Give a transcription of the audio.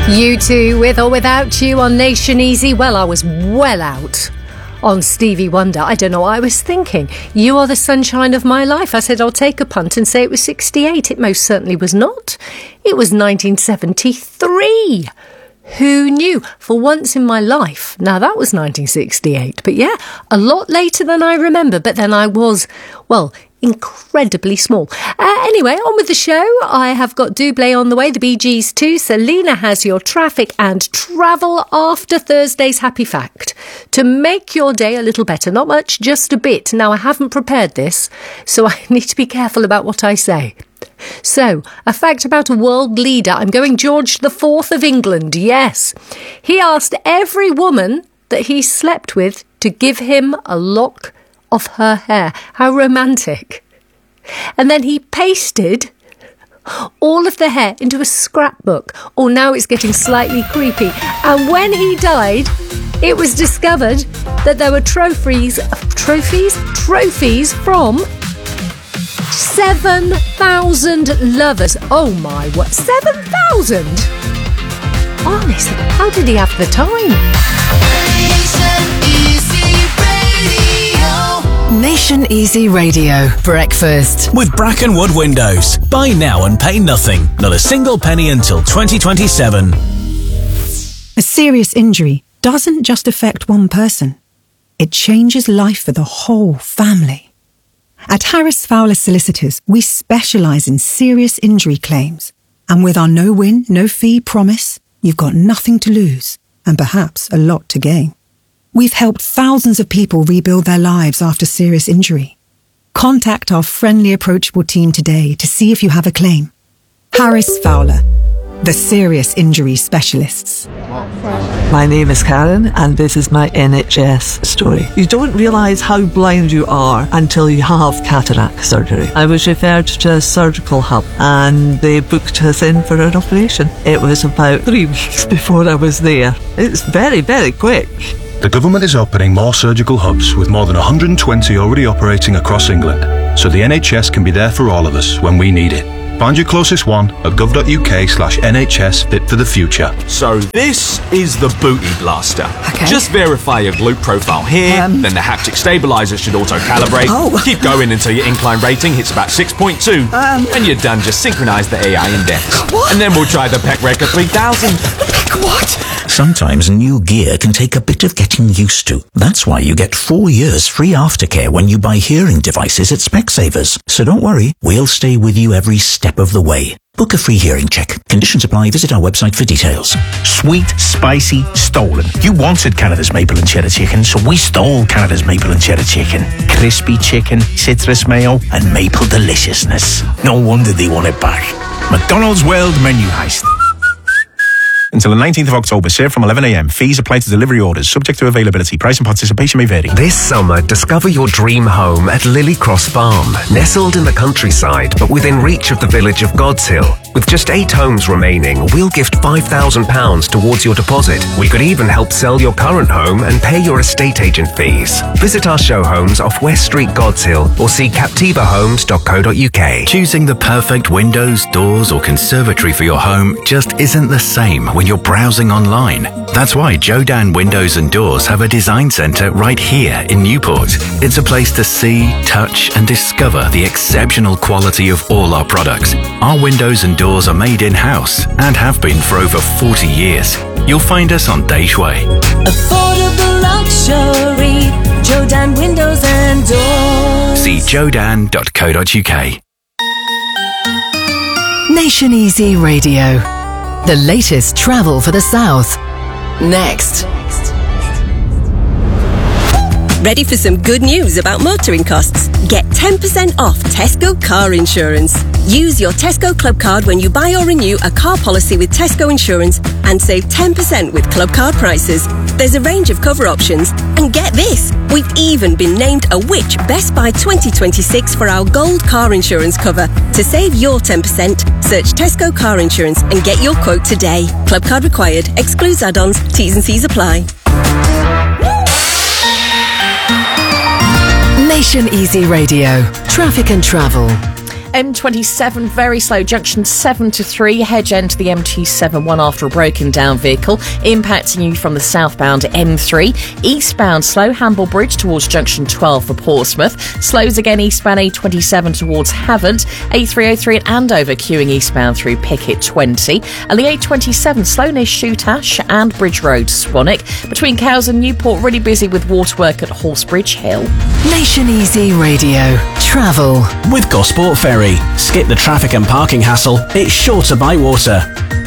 U2 with or without you on Nation Easy. Well, I was well out on Stevie Wonder. I don't know what I was thinking. You are the sunshine of my life. I said I'll take a punt and say it was 68. It most certainly was not. It was 1973. Who knew? For once in my life. Now, that was 1968. But yeah, a lot later than I remember. But then I was, well, incredibly small. Anyway, on with the show. I have got Doublé on the way, the Bee Gees too. Selena has your traffic and travel after Thursday's Happy Fact. To make your day a little better. Not much, just a bit. Now, I haven't prepared this, so I need to be careful about what I say. So, a fact about a world leader. I'm going George IV of England, yes. He asked every woman that he slept with to give him a lock of her hair. How romantic. And then he pasted all of the hair into a scrapbook. Oh, now it's getting slightly creepy. And when he died, it was discovered that there were trophies from 7,000 lovers. Oh my word, 7,000? Honestly, how did he have the time? Nation Easy Radio Breakfast with Brackenwood Windows. Buy now and pay nothing. Not a single penny until 2027. A serious injury doesn't just affect one person. It changes life for the whole family. At Harris Fowler Solicitors, we specialise in serious injury claims. And with our no-win, no-fee promise, you've got nothing to lose and perhaps a lot to gain. We've helped thousands of people rebuild their lives after serious injury. Contact our friendly, approachable team today to see if you have a claim. Harris Fowler, the serious injury specialists. My name is Karen and this is my NHS story. You don't realise how blind you are until you have cataract surgery. I was referred to a surgical hub and they booked us in for an operation. It was about 3 weeks before I was there. It's very, very quick. The government is opening more surgical hubs with more than 120 already operating across England, so the NHS can be there for all of us when we need it. Find your closest one at gov.uk/NHS Fit for the Future. So this is the Booty Blaster. Okay. Just verify your glute profile here, then the haptic stabilizer should auto-calibrate. Oh. Keep going until your incline rating hits about 6.2. And you're done. Just synchronise the AI index. What? And then we'll try the Pec Record 3000. What? Sometimes new gear can take a bit of getting used to. That's why you get 4 years free aftercare when you buy hearing devices at Specsavers. So don't worry, we'll stay with you every step of the way. Book a free hearing check. Conditions apply. Visit our website for details. Sweet, spicy, stolen. You wanted Canada's maple and cheddar chicken, so we stole Canada's maple and cheddar chicken. Crispy chicken, citrus mayo, and maple deliciousness. No wonder they want it back. McDonald's World Menu Heist. Until the 19th of October, served from 11 a.m. Fees apply to delivery orders, subject to availability. Price and participation may vary. This summer, discover your dream home at Lily Cross Farm. Nestled in the countryside, but within reach of the village of Godshill. With just 8 homes remaining, we'll gift £5,000 towards your deposit. We could even help sell your current home and pay your estate agent fees. Visit our show homes off West Street, Godshill, or see captivahomes.co.uk. Choosing the perfect windows, doors, or conservatory for your home just isn't the same when you're browsing online. That's why Jodan Windows and Doors have a design centre right here in Newport. It's a place to see, touch, and discover the exceptional quality of all our products. Our windows and doors are made in-house and have been for over 40 years. You'll find us on Dage Way. Affordable luxury, Jodan Windows and Doors. See jodan.co.uk. Nation Easy Radio. The latest travel for the South. Next. Ready for some good news about motoring costs? Get 10% off Tesco car insurance. Use your Tesco Club card when you buy or renew a car policy with Tesco Insurance and save 10% with Club card prices. There's a range of cover options. And get this, we've even been named a Which Best Buy 2026 for our gold car insurance cover. To save your 10%, search Tesco car insurance and get your quote today. Club card required. Excludes add-ons. T's and C's apply. Nation Easy Radio. Traffic and travel. M27, very slow, junction 7 to 3, hedge end to the MT71 after a broken down vehicle, impacting you from the southbound M3. Eastbound slow, Hamble Bridge towards junction 12 for Portsmouth. Slows again eastbound A27 towards Havant. A303 at Andover, queuing eastbound through Pickett 20. And the A27, slow near Shootash and Bridge Road, Swanwick. Between Cowes and Newport, really busy with waterwork at Horsebridge Hill. Nation Easy Radio. Travel. With Gosport Ferry. Skip the traffic and parking hassle. It's sure to buy water.